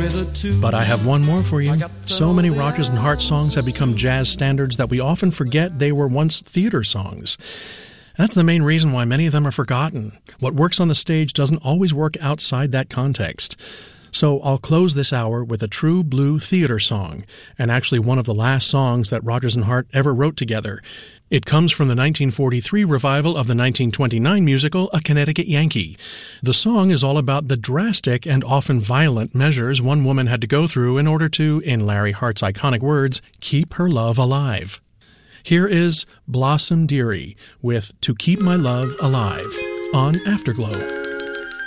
But I have one more for you. So many Rodgers and Hart songs have become jazz standards that we often forget they were once theater songs. That's the main reason why many of them are forgotten. What works on the stage doesn't always work outside that context. So I'll close this hour with a true blue theater song, and actually one of the last songs that Rodgers and Hart ever wrote together. It comes from the 1943 revival of the 1929 musical A Connecticut Yankee. The song is all about the drastic and often violent measures one woman had to go through in order to, in Larry Hart's iconic words, keep her love alive. Here is Blossom Dearie with To Keep My Love Alive on Afterglow.